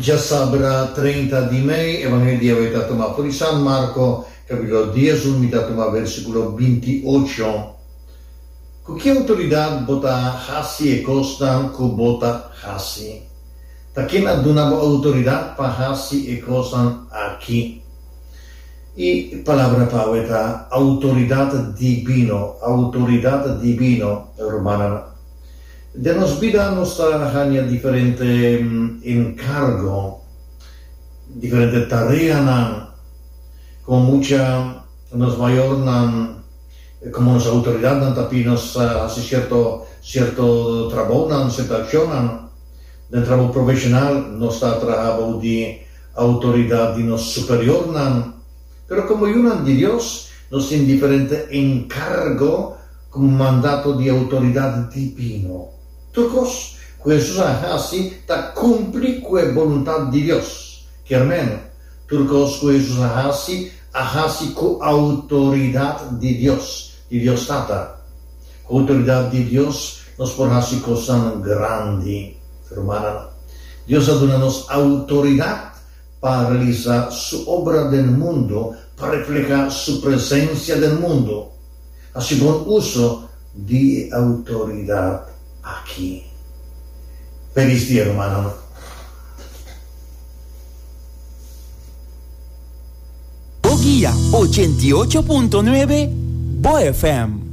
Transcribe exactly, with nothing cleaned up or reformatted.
ya sabrá treinta de May, Evangelio de Tatuma por San Marco, capítulo diez, unidad Tatuma, versículo veintiocho. ¿Con qué autoridad bota hasi e costan ku bota hasi? Takin aduna autoridad pa hasi e costan aquí. Y palabra paueta, autoridad divino, autoridad divino, romana. De nos vida nos trabaja diferente um, encargo, diferente tarea, con mucha, nos mayornan, como nos autoridad, tapi nos uh, hace cierto, cierto trabajo, cierta acción, del trabajo profesional, nos está trabajando de autoridad de nos superior, pero como yunan de Dios, nos tiene diferente encargo, con mandato de autoridad divino. Turcos, questo así ta cumpli que voluntad de Dios. Chiaramente, turcos, questo así, así con autoridad de Dios, de Dios tata. Con autoridad de Dios nos pone así cosas grandes, hermana. Dios adunanos autoridad para realizar su obra del mundo, para reflejar su presencia del mundo. Así buen uso de autoridad aquí. Feliz día, hermano. Guía ochenta y ocho punto nueve Bo F M.